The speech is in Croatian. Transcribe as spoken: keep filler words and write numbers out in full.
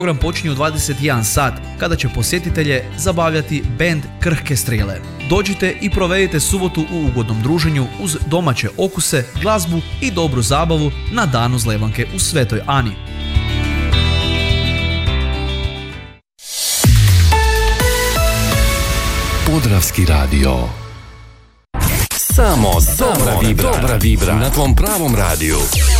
Program počinje u dvadeset jedan sat, kada će posjetitelje zabavljati bend Krhke Strele. Dođite i provedite subotu u ugodnom druženju uz domaće okuse, glazbu i dobru zabavu na danu Zlevanke u Svetoj Ani. Podravski radio. Samo dobra vibra, dobra vibra na tvom pravom radiju.